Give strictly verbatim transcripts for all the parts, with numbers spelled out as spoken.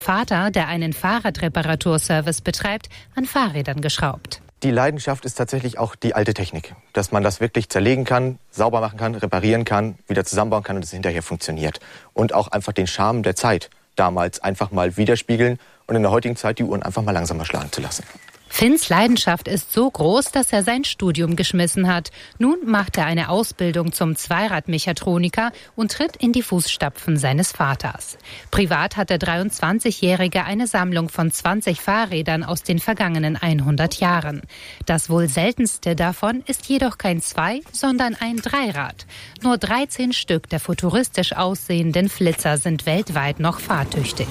Vater, der einen Fahrradreparaturservice betreibt, an Fahrrädern geschraubt. Die Leidenschaft ist tatsächlich auch die alte Technik. Dass man das wirklich zerlegen kann, sauber machen kann, reparieren kann, wieder zusammenbauen kann und es hinterher funktioniert. Und auch einfach den Charme der Zeit damals einfach mal widerspiegeln und in der heutigen Zeit die Uhren einfach mal langsamer schlagen zu lassen. Finns Leidenschaft ist so groß, dass er sein Studium geschmissen hat. Nun macht er eine Ausbildung zum Zweiradmechatroniker und tritt in die Fußstapfen seines Vaters. Privat hat der dreiundzwanzigjährige eine Sammlung von zwanzig Fahrrädern aus den vergangenen hundert Jahren. Das wohl seltenste davon ist jedoch kein Zwei-, sondern ein Dreirad. Nur dreizehn Stück der futuristisch aussehenden Flitzer sind weltweit noch fahrtüchtig.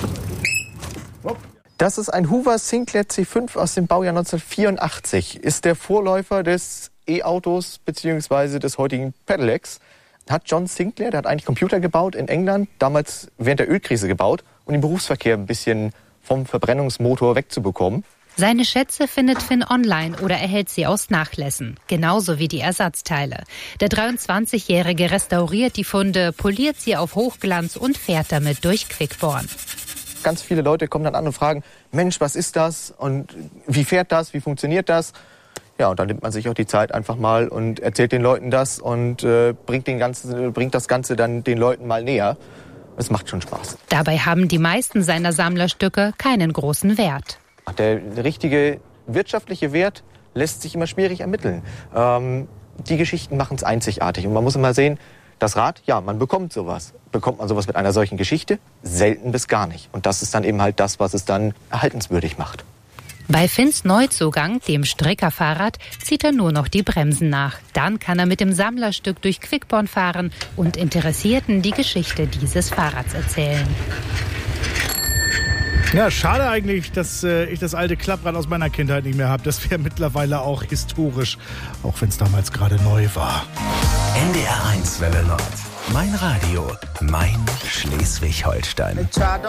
Das ist ein Hoover Sinclair C fünf aus dem Baujahr neunzehnhundertvierundachtzig. Ist der Vorläufer des E-Autos bzw. des heutigen Pedelecs. Hat John Sinclair, der hat eigentlich Computer gebaut in England, damals während der Ölkrise gebaut, um den Berufsverkehr ein bisschen vom Verbrennungsmotor wegzubekommen. Seine Schätze findet Finn online oder erhält sie aus Nachlässen, genauso wie die Ersatzteile. Der dreiundzwanzigjährige restauriert die Funde, poliert sie auf Hochglanz und fährt damit durch Quickborn. Ganz viele Leute kommen dann an und fragen, Mensch, was ist das und wie fährt das, wie funktioniert das? Ja, und dann nimmt man sich auch die Zeit einfach mal und erzählt den Leuten das und äh, bringt, den ganzen, bringt das Ganze dann den Leuten mal näher. Es macht schon Spaß. Dabei haben die meisten seiner Sammlerstücke keinen großen Wert. Der richtige wirtschaftliche Wert lässt sich immer schwierig ermitteln. Ähm, die Geschichten machen es einzigartig und man muss immer sehen, das Rad, ja, man bekommt sowas. Bekommt man sowas mit einer solchen Geschichte? Selten bis gar nicht. Und das ist dann eben halt das, was es dann erhaltenswürdig macht. Bei Finns Neuzugang, dem Streckerfahrrad, zieht er nur noch die Bremsen nach. Dann kann er mit dem Sammlerstück durch Quickborn fahren und Interessierten die Geschichte dieses Fahrrads erzählen. Ja, schade eigentlich, dass äh, ich das alte Klapprad aus meiner Kindheit nicht mehr habe. Das wäre mittlerweile auch historisch, auch wenn es damals gerade neu war. N D R eins Welle Nord. Mein Radio, mein Schleswig-Holstein.